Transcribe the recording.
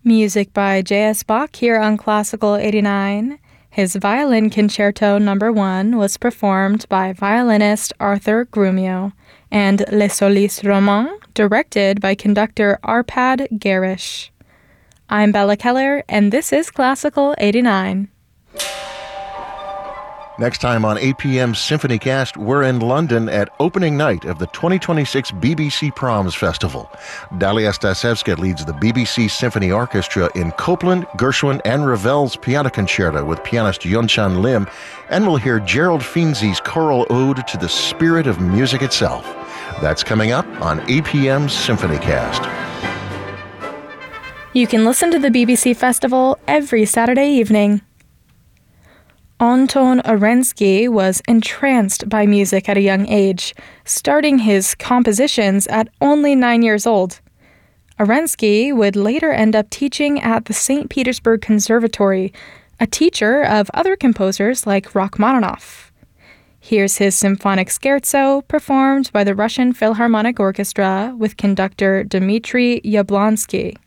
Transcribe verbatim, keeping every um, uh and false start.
Music by J S. Bach here on Classical eighty-nine. His Violin Concerto Number one was performed by violinist Arthur Grumio, and Les Solis Romands, directed by conductor Arpad Garish. I'm Bella Keller, and this is Classical eighty-nine. Next time on A P M's SymphonyCast, we're in London at opening night of the twenty twenty-six B B C Proms Festival. Dalia Stasevska leads the B B C Symphony Orchestra in Copland, Gershwin, and Ravel's Piano Concerto with pianist Yunchan Lim, and we'll hear Gerald Finzi's choral ode to the spirit of music itself. That's coming up on A P M's SymphonyCast. You can listen to the B B C Festival every Saturday evening. Anton Arensky was entranced by music at a young age, starting his compositions at only nine years old. Arensky would later end up teaching at the Saint Petersburg Conservatory, a teacher of other composers like Rachmaninoff. Here's his symphonic scherzo, performed by the Russian Philharmonic Orchestra with conductor Dmitry Yablonsky.